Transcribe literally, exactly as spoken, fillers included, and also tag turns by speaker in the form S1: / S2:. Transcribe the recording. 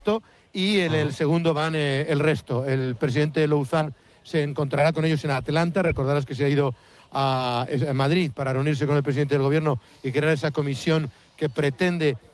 S1: y en el segundo van eh, el resto. El presidente Louzán se encontrará con ellos en Atlanta. Recordarás que se ha ido a, a Madrid para reunirse con el presidente del gobierno y crear esa comisión que pretende